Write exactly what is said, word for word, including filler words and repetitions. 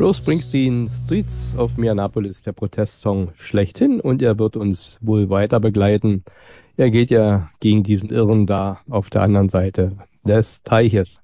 Bruce Springsteen, Streets of Minneapolis, der Protestsong schlechthin, und er wird uns wohl weiter begleiten. Er geht ja gegen diesen Irren da auf der anderen Seite des Teiches.